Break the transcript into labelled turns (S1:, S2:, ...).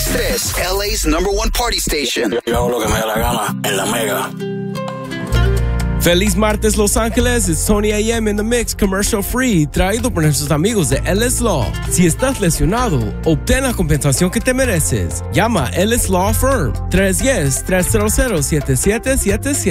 S1: 93, LA's #1 party station.
S2: Yo hago lo que me da la gana en la Mega.
S3: Feliz martes, Los Ángeles. It's Tony AM in the Mix, commercial free, traído por nuestros amigos de Ellis Law. Si estás lesionado, obtén la compensación que te mereces. Llama Ellis Law Firm 310-300-7777.